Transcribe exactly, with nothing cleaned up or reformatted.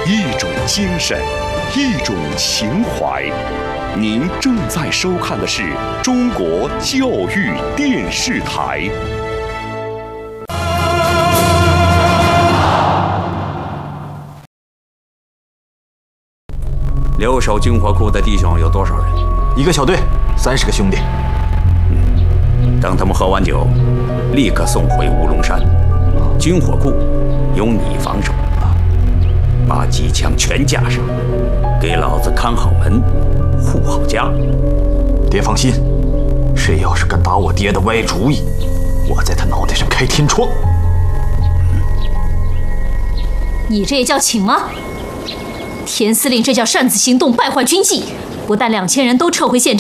一种精神，一种情怀。您正在收看的是中国教育电视台。 留守军火库的弟兄有多少人？ 一个小队，三十个兄弟。 嗯，等他们喝完酒，立刻送回乌龙山。军火库由你防守，把机枪全架上，给老子看好门，护好家。 爹放心，谁要是敢打我爹的歪主意，我在他脑袋上开天窗。 你这也叫请吗？田司令这叫擅自行动，败坏军纪，不但两千人都撤回现场。